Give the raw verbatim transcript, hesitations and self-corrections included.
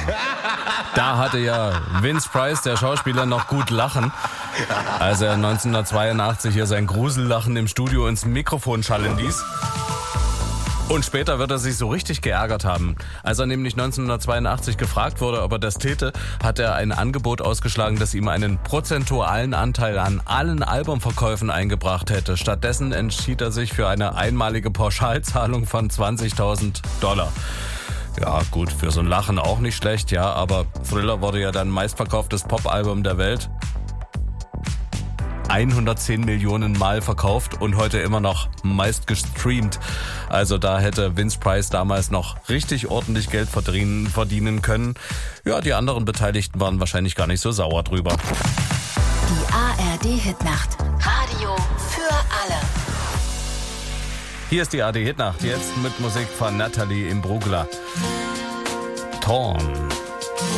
Da hatte ja Vince Price, der Schauspieler, noch gut lachen, als er neunzehnhundertzweiundachtzig hier sein Grusellachen im Studio ins Mikrofon schallen ließ. Und später wird er sich so richtig geärgert haben. Als er nämlich neunzehnhundertzweiundachtzig gefragt wurde, ob er das täte, hat er ein Angebot ausgeschlagen, das ihm einen prozentualen Anteil an allen Albumverkäufen eingebracht hätte. Stattdessen entschied er sich für eine einmalige Pauschalzahlung von zwanzigtausend Dollar. Ja gut, für so ein Lachen auch nicht schlecht, ja, aber Thriller wurde ja dann meistverkauftes Popalbum der Welt. hundertzehn Millionen Mal verkauft und heute immer noch meist gestreamt. Also da hätte Vince Price damals noch richtig ordentlich Geld verdienen, verdienen können. Ja, die anderen Beteiligten waren wahrscheinlich gar nicht so sauer drüber. Die A R D-Hitnacht. Radio für alle. Hier ist die A R D-Hitnacht, jetzt mit Musik von Nathalie Imbruglia. Torn.